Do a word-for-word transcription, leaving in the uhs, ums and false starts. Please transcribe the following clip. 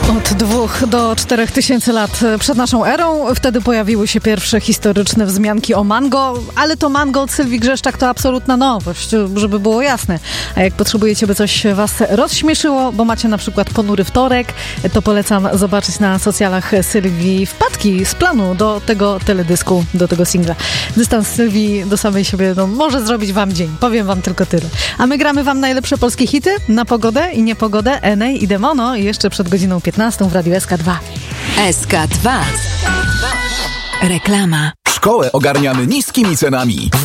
Od dwóch do czterech tysięcy lat przed naszą erą wtedy pojawiły się pierwsze historyczne wzmianki o mango, ale to mango od Sylwii Grzeszczak to absolutna nowość, żeby było jasne. A jak potrzebujecie, by coś was rozśmieszyło, bo macie na przykład ponury wtorek, to polecam zobaczyć na socjalach Sylwii wpadki z planu do tego teledysku, do tego singla. Dystans Sylwii do samej siebie no, może zrobić wam dzień, powiem wam tylko tyle. A my gramy wam najlepsze polskie hity na pogodę i niepogodę, Enej i Demono i jeszcze przed godziną piętnastą w Radiu S K dwa. S K dwa. Reklama. Szkołę ogarniamy niskimi cenami. W